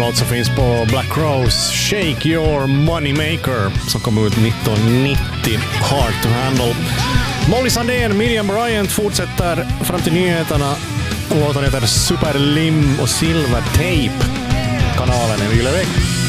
låt som finns på Black Rose, Shake Your Moneymaker, som kom ut 1990. Hard to Handle. Molly Sandén, Miriam Bryant fortsätter fram till nyheterna. Låten heter Super Lim och Silver Tape. Kanalen är Yle Vecka.